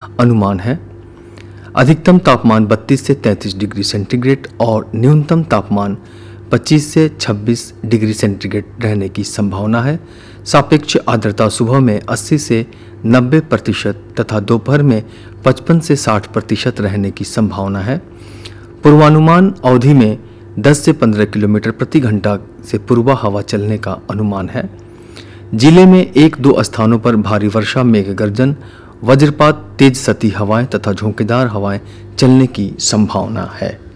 अनुमान है। अधिकतम तापमान 32 से 33 डिग्री सेंटीग्रेड और न्यूनतम तापमान 25 से 26 डिग्री सेंटीग्रेड रहने की संभावना है। सापेक्ष आर्द्रता सुबह में 80 से 90% तथा दोपहर में 55 से 60% रहने की संभावना है। पूर्वानुमान अवधि में 10 से 15 किलोमीटर प्रति घंटा से पूर्वा हवा चलने का अनुमान है। जिले में 1-2 स्थानों पर भारी वर्षा, मेघ गर्जन, वज्रपात, तेज सती हवाएं तथा झोंकेदार हवाएं चलने की संभावना है।